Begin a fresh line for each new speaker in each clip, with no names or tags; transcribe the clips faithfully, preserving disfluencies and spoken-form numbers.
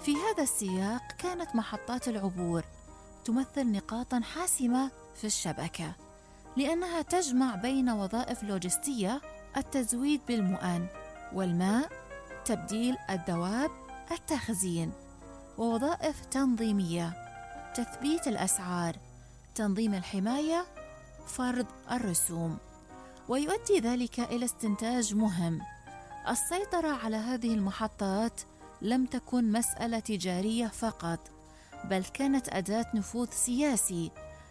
في هذا السياق كانت محطات العبور تمثل نقاطاً حاسمة في الشبكة، لأنها تجمع بين وظائف لوجستية: التزويد بالمؤن والماء، تبديل الدواب، التخزين، ووظائف تنظيمية: تثبيت الأسعار، تنظيم الحماية، فرض الرسوم. ويؤدي ذلك إلى استنتاج مهم: السيطرة على هذه المحطات لم تكن مسألة تجارية فقط، بل كانت أداة نفوذ سياسي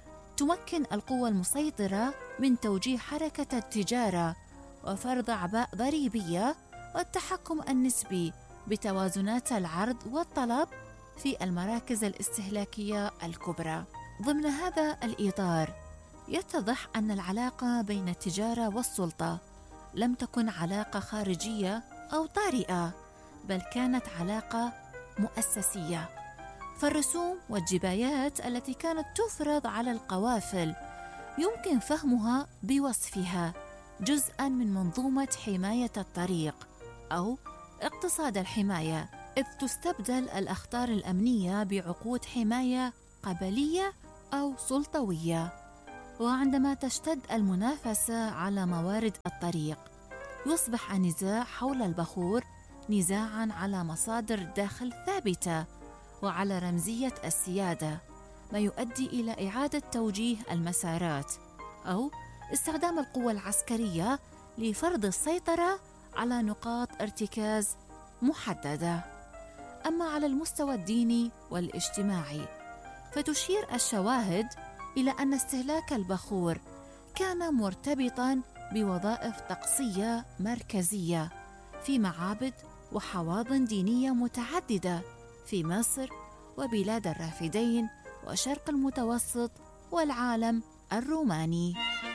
تمكن القوى المسيطرة من توجيه حركة التجارة وفرض أعباء ضريبية والتحكم النسبي بتوازنات العرض والطلب في المراكز الاستهلاكية الكبرى. ضمن هذا الإطار يتضح أن العلاقة بين التجارة والسلطة لم تكن علاقة خارجية أو طارئة، بل كانت علاقة مؤسسية. فالرسوم والجبايات التي كانت تفرض على القوافل يمكن فهمها بوصفها جزءاً من منظومة حماية الطريق أو اقتصاد الحماية، إذ تستبدل الأخطار الأمنية بعقود حماية قبلية أو سلطوية. وعندما تشتد المنافسة على موارد الطريق، يصبح النزاع حول البخور نزاعاً على مصادر دخل ثابتة وعلى رمزية السيادة، ما يؤدي إلى إعادة توجيه المسارات أو استخدام القوى العسكرية لفرض السيطرة على نقاط ارتكاز محددة. أما على المستوى الديني والاجتماعي، فتشير الشواهد إلى أن استهلاك البخور كان مرتبطاً بوظائف طقسية مركزية في معابد وحواضن دينية متعددة في مصر وبلاد الرافدين وشرق المتوسط والعالم الروماني.